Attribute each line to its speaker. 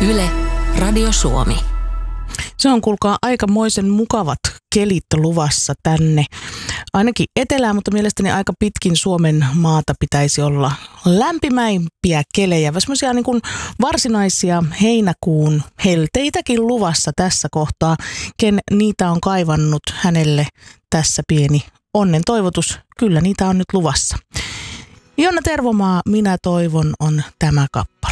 Speaker 1: Yle, Radio Suomi.
Speaker 2: Se on, kuulkaa, aikamoisen mukavat kelit luvassa tänne. Ainakin etelään, mutta mielestäni aika pitkin Suomen maata pitäisi olla lämpimäimpiä kelejä. Semmoisia niin kuin varsinaisia heinäkuun helteitäkin luvassa tässä kohtaa. Ken niitä on kaivannut, hänelle tässä pieni onnen toivotus. Kyllä niitä on nyt luvassa. Jonna Tervomaa, Minä toivon, on tämä kappale.